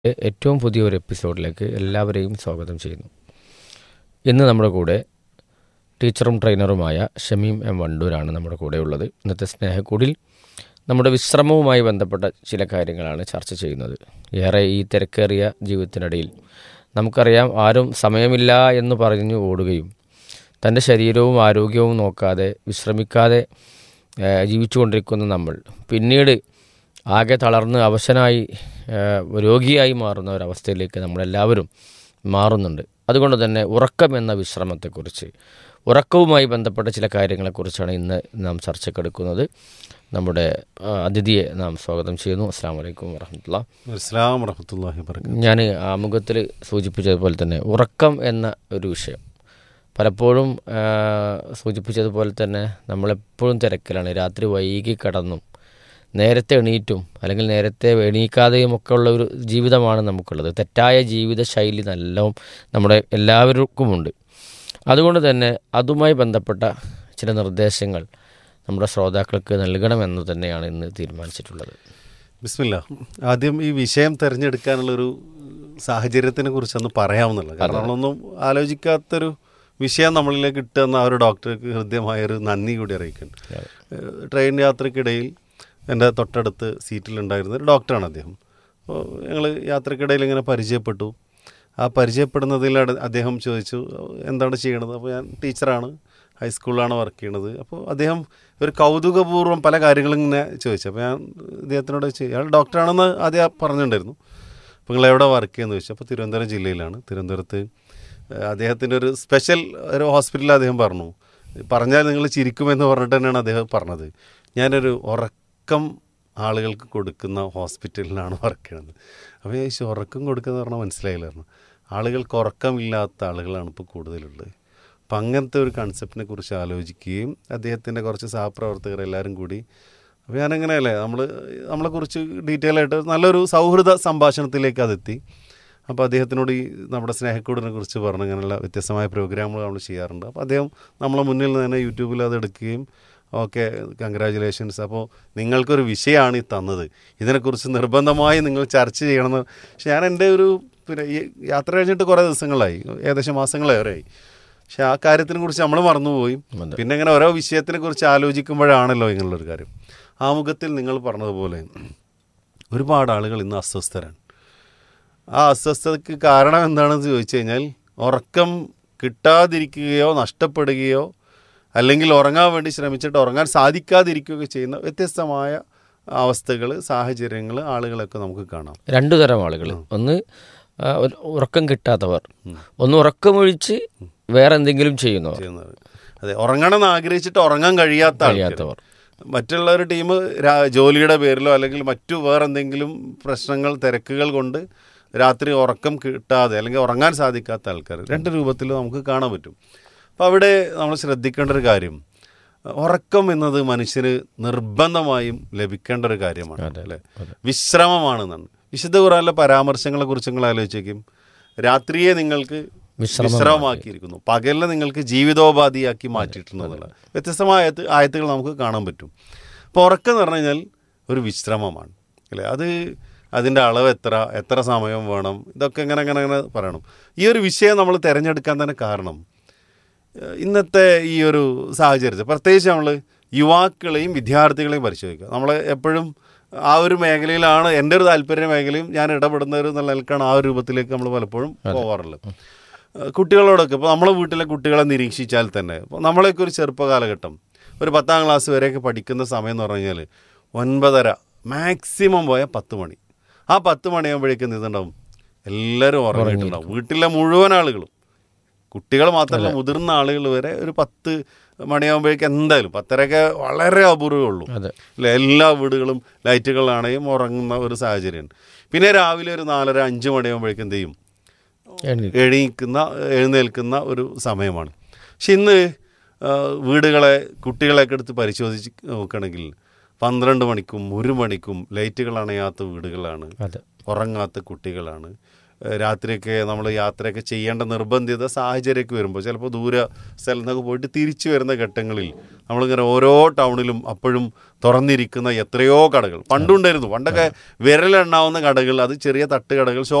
ഏറ്റവും പുതിയൊരു എപ്പിസോഡിലേക്ക് എല്ലാവരെയും സ്വാഗതം ചെയ്യുന്നു. ഇന്ന് നമ്മുടെ കൂടെ ടീച്ചറും ട്രെയിനറുമായ ഷമീം എം വണ്ടൂരാണ് നമ്മുടെ കൂടെ ഉള്ളത്. ഇന്നത്തെ സ്നേഹക്കൂടിൽ നമ്മുടെ വിശ്രമവുമായി ബന്ധപ്പെട്ട ചില കാര്യങ്ങളാണ് ചർച്ച ചെയ്യുന്നത്. ഏറെ ഈ തിരക്കേറിയ ജീവിതത്തിനിടയിൽ നമുക്കറിയാം, ആരും സമയമില്ല എന്ന് പറഞ്ഞു ഓടുകയും തൻ്റെ ശരീരവും ആരോഗ്യവും നോക്കാതെ വിശ്രമിക്കാതെ ജീവിച്ചുകൊണ്ടിരിക്കുന്ന നമ്മൾ പിന്നീട് ആകെ തളർന്ന് അവശനായി രോഗിയായി മാറുന്ന ഒരവസ്ഥയിലേക്ക് നമ്മളെല്ലാവരും മാറുന്നുണ്ട്. അതുകൊണ്ട് തന്നെ ഉറക്കം എന്ന വിശ്രമത്തെക്കുറിച്ച്, ഉറക്കവുമായി ബന്ധപ്പെട്ട ചില കാര്യങ്ങളെക്കുറിച്ചാണ് ഇന്ന് നാം ചർച്ചക്കെടുക്കുന്നത്. നമ്മുടെ അതിഥിയെ നാം സ്വാഗതം ചെയ്യുന്നു. അസ്സാം വലൈക്കും വറഹ്മത്തുള്ളാഹി വബറകാതുഹു. ഞാൻ ആമുഖത്തിൽ സൂചിപ്പിച്ചതുപോലെ തന്നെ ഉറക്കം എന്ന ഒരു വിഷയം പലപ്പോഴും സൂചിപ്പിച്ചതുപോലെ തന്നെ നമ്മളെപ്പോഴും തിരക്കിലാണ്. രാത്രി വൈകി കിടന്നും നേരത്തെ എണീറ്റും അല്ലെങ്കിൽ നേരത്തെ എണീക്കാതെയും ഒക്കെ ഉള്ള ഒരു ജീവിതമാണ് നമുക്കുള്ളത്. തെറ്റായ ജീവിത ശൈലി നല്ലവും നമ്മുടെ എല്ലാവർക്കുമുണ്ട്. അതുകൊണ്ട് തന്നെ അതുമായി ബന്ധപ്പെട്ട ചില നിർദ്ദേശങ്ങൾ നമ്മുടെ ശ്രോതാക്കൾക്ക് നൽകണമെന്ന് തന്നെയാണ് ഇന്ന് തീരുമാനിച്ചിട്ടുള്ളത്. ബിസ്മില്ലാ. ആദ്യം ഈ വിഷയം തിരഞ്ഞെടുക്കാനുള്ളൊരു സാഹചര്യത്തിനെ കുറിച്ചൊന്ന് പറയാമെന്നുള്ളത്. കാരണം നമ്മളൊന്നും ആലോചിക്കാത്തൊരു വിഷയം നമ്മളിലേക്ക് ഇട്ടുതന്ന ആ ഒരു ഡോക്ടർക്ക് ഹൃദ്യമായൊരു നന്ദി കൂടി അറിയിക്കുന്നു. ട്രെയിൻ യാത്രക്കിടയിൽ എൻ്റെ തൊട്ടടുത്ത് സീറ്റിലുണ്ടായിരുന്ന ഒരു ഡോക്ടറാണ് അദ്ദേഹം. അപ്പോൾ ഞങ്ങൾ യാത്രക്കിടയിൽ ഇങ്ങനെ പരിചയപ്പെട്ടു. ആ പരിചയപ്പെടുന്നതിൽ അദ്ദേഹം ചോദിച്ചു എന്താണ് ചെയ്യണത്. അപ്പോൾ ഞാൻ ടീച്ചറാണ്, ഹൈസ്കൂളിലാണ് വർക്ക് ചെയ്യണത്. അപ്പോൾ അദ്ദേഹം ഒരു കൗതുകപൂർവ്വം പല കാര്യങ്ങളും ഇങ്ങനെ ചോദിച്ചു. അപ്പോൾ ഞാൻ അദ്ദേഹത്തിനോട് അയാൾ ഡോക്ടറാണെന്ന് ആദ്യം പറഞ്ഞിട്ടുണ്ടായിരുന്നു. അപ്പോൾ നിങ്ങൾ എവിടെ വർക്ക് ചെയ്യുമെന്ന് ചോദിച്ചു. അപ്പോൾ തിരുവനന്തപുരം ജില്ലയിലാണ്. തിരുവനന്തപുരത്ത് അദ്ദേഹത്തിൻ്റെ ഒരു സ്പെഷ്യൽ ഒരു ഹോസ്പിറ്റലിൽ അദ്ദേഹം പറഞ്ഞാൽ നിങ്ങൾ ചിരിക്കുമെന്ന് പറഞ്ഞിട്ട് തന്നെയാണ് അദ്ദേഹം പറഞ്ഞത്. ഞാനൊരു ഉറക്കം ആളുകൾക്ക് കൊടുക്കുന്ന ഹോസ്പിറ്റലിലാണ് വർക്ക് ചെയ്യുന്നത്. അപ്പോൾ ഈ ഉറക്കം കൊടുക്കുക എന്ന് പറഞ്ഞാൽ മനസ്സിലായില്ലായിരുന്നു. ആളുകൾക്ക് ഉറക്കമില്ലാത്ത ആളുകളാണ് ഇപ്പോൾ കൂടുതലുള്ളത്. അപ്പം അങ്ങനത്തെ ഒരു കൺസെപ്റ്റിനെ കുറിച്ച് ആലോചിക്കുകയും അദ്ദേഹത്തിൻ്റെ കുറച്ച് സഹപ്രവർത്തകർ എല്ലാവരും കൂടി, അപ്പോൾ ഞാനങ്ങനെയല്ലേ നമ്മളെക്കുറിച്ച് ഡീറ്റെയിൽ ആയിട്ട് നല്ലൊരു സൗഹൃദ സംഭാഷണത്തിലേക്ക് അതെത്തി. അപ്പോൾ അദ്ദേഹത്തിനോട് ഈ നമ്മുടെ സ്നേഹക്കൂടിനെ കുറിച്ച് പറഞ്ഞ് ഇങ്ങനെയുള്ള വ്യത്യസ്തമായ പ്രോഗ്രാമുകൾ നമ്മൾ ചെയ്യാറുണ്ട്. അപ്പോൾ അദ്ദേഹം നമ്മളെ മുന്നിൽ തന്നെ യൂട്യൂബിൽ അത് എടുക്കുകയും ഓക്കെ കൺഗ്രാജുലേഷൻസ്, അപ്പോൾ നിങ്ങൾക്കൊരു വിഷയമാണ് ഈ തന്നത്, ഇതിനെക്കുറിച്ച് നിർബന്ധമായി നിങ്ങൾ ചർച്ച ചെയ്യണമെന്ന്. പക്ഷെ ഞാൻ എൻ്റെ പിന്നെ ഈ യാത്ര കഴിഞ്ഞിട്ട് കുറേ ദിവസങ്ങളായി, ഏകദേശം മാസങ്ങളേറെയായി. പക്ഷെ ആ കാര്യത്തിനെ കുറിച്ച് നമ്മൾ മറന്നുപോയി. പിന്നെ ഇങ്ങനെ ഓരോ വിഷയത്തിനെ കുറിച്ച് ആലോചിക്കുമ്പോഴാണല്ലോ ഇങ്ങനെയുള്ളൊരു കാര്യം. ആമുഖത്തിൽ നിങ്ങൾ പറഞ്ഞതുപോലെ ഒരുപാട് ആളുകൾ ഇന്ന് അസ്വസ്ഥരാണ്. ആ അസ്വസ്ഥതയ്ക്ക് കാരണം എന്താണെന്ന് ചോദിച്ചു കഴിഞ്ഞാൽ ഉറക്കം കിട്ടാതിരിക്കുകയോ നഷ്ടപ്പെടുകയോ അല്ലെങ്കിൽ ഉറങ്ങാൻ വേണ്ടി ശ്രമിച്ചിട്ട് ഉറങ്ങാൻ സാധിക്കാതിരിക്കുകയോ ചെയ്യുന്ന വ്യത്യസ്തമായ അവസ്ഥകൾ, സാഹചര്യങ്ങൾ, ആളുകളൊക്കെ നമുക്ക് കാണാം. രണ്ടു തരം ആളുകൾ. ഒന്ന് ഉറക്കം കിട്ടാത്തവർ, ഒന്ന് ഉറക്കമൊഴിച്ച് വേറെ എന്തെങ്കിലും ചെയ്യുന്നവർ. അതെ, ഉറങ്ങണമെന്ന് ആഗ്രഹിച്ചിട്ട് ഉറങ്ങാൻ കഴിയാത്തവർ. മറ്റുള്ള ഒരു ടീം ജോലിയുടെ പേരിലോ അല്ലെങ്കിൽ മറ്റു വേറെ എന്തെങ്കിലും പ്രശ്നങ്ങൾ, തിരക്കുകൾ കൊണ്ട് രാത്രി ഉറക്കം കിട്ടാതെ അല്ലെങ്കിൽ ഉറങ്ങാൻ സാധിക്കാത്ത ആൾക്കാർ. രണ്ട് രൂപത്തിലും നമുക്ക് കാണാൻ പറ്റും. അപ്പോൾ അവിടെ നമ്മൾ ശ്രദ്ധിക്കേണ്ട ഒരു കാര്യം, ഉറക്കം എന്നത് മനുഷ്യന് നിർബന്ധമായും ലഭിക്കേണ്ട ഒരു കാര്യമാണ്, അല്ലേ? വിശ്രമമാണെന്നാണ് വിശുദ്ധ ഖുർആനിലെ പരാമർശങ്ങളെ കുറിച്ച് നിങ്ങൾ ആലോചിക്കും. രാത്രിയെ നിങ്ങൾക്ക് വിശ്രമമാക്കിയിരിക്കുന്നു, പകലിനെ നിങ്ങൾക്ക് ജീവിതോപാധിയാക്കി മാറ്റിയിട്ടുണ്ട് എന്നുള്ള വ്യത്യസ്തമായ ആയത്തുകൾ നമുക്ക് കാണാൻ പറ്റും. അപ്പോൾ ഉറക്കം എന്ന് പറഞ്ഞു കഴിഞ്ഞാൽ ഒരു വിശ്രമമാണ്, അല്ലേ? അതിൻ്റെ അളവ് എത്ര സമയം വേണം, ഇതൊക്കെ അങ്ങനെ പറയണം. ഈ ഒരു വിഷയം നമ്മൾ തിരഞ്ഞെടുക്കാൻ തന്നെ കാരണം ഇന്നത്തെ ഈ ഒരു സാഹചര്യത്തിൽ പ്രത്യേകിച്ച് നമ്മൾ യുവാക്കളെയും വിദ്യാർത്ഥികളെയും പരിശോധിക്കുക. നമ്മൾ എപ്പോഴും ആ ഒരു മേഖലയിലാണ്, എൻ്റെ ഒരു താല്പര്യ മേഖലയും ഞാൻ ഇടപെടുന്ന ഒരു നിലനിൽക്കാണ് ആ ഒരു രൂപത്തിലേക്ക് നമ്മൾ പലപ്പോഴും പോകാറുള്ളത്. കുട്ടികളോടൊക്കെ ഇപ്പോൾ നമ്മളെ വീട്ടിലെ കുട്ടികളെ നിരീക്ഷിച്ചാൽ തന്നെ, ഇപ്പോൾ നമ്മളെയൊക്കെ ഒരു ചെറുപ്പകാലഘട്ടം ഒരു 10ാം ക്ലാസ് വരെയൊക്കെ പഠിക്കുന്ന സമയം എന്ന് പറഞ്ഞു കഴിഞ്ഞാൽ 9:30, മാക്സിമം പോയാൽ 10 മണി. ആ 10 മണിയാകുമ്പോഴേക്കും ഇതുണ്ടാവും, എല്ലാവരും ഉറങ്ങിയിട്ടുണ്ടാവും. വീട്ടിലെ മുഴുവൻ ആളുകളും, കുട്ടികൾ മാത്രമല്ല മുതിർന്ന ആളുകൾ വരെ ഒരു 10 മണിയാകുമ്പോഴേക്കും എന്തായാലും 10:30 വളരെ അപൂർവമേ ഉള്ളൂ, അല്ലേ? എല്ലാ വീടുകളും ലൈറ്റുകളാണെങ്കിലും ഉറങ്ങുന്ന ഒരു സാഹചര്യമാണ്. പിന്നെ രാവിലെ ഒരു 4:30-5 മണിയാകുമ്പോഴേക്കും എന്ത് ചെയ്യും, എഴുന്നേൽക്കുന്ന ഒരു സമയമാണ്. പക്ഷെ ഇന്ന് കുട്ടികളെയൊക്കെ എടുത്ത് പരിശോധിച്ച് നോക്കുകയാണെങ്കിൽ 12 മണിക്കും 1 മണിക്കും ലൈറ്റുകൾ അണയാത്ത വീടുകളാണ്, ഉറങ്ങാത്ത കുട്ടികളാണ്. രാത്രിയൊക്കെ നമ്മൾ യാത്രയൊക്കെ ചെയ്യേണ്ട നിർബന്ധിത സാഹചര്യമൊക്കെ വരുമ്പോൾ ചിലപ്പോൾ ദൂര സ്ഥലത്തൊക്കെ പോയിട്ട് തിരിച്ചു വരുന്ന ഘട്ടങ്ങളിൽ നമ്മളിങ്ങനെ ഓരോ ടൗണിലും അപ്പോഴും തുറന്നിരിക്കുന്ന എത്രയോ കടകൾ പണ്ടുണ്ടായിരുന്നു. പണ്ടൊക്കെ വിരലെണ്ണാവുന്ന കടകൾ, അത് ചെറിയ തട്ടുകടകൾ,